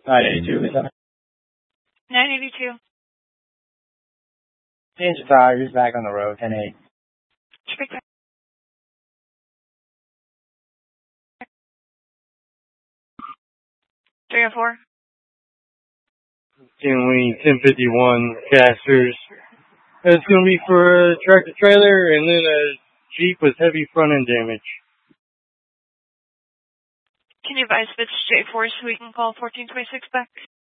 982 is that? 982. Change the tires, back on the road, 10-8. Speak back. 304. Stanley 1051 Casters. It's going to be for a tractor trailer and then a Jeep with heavy front end damage. Can you advise if it's J4 so we can call 1426 back?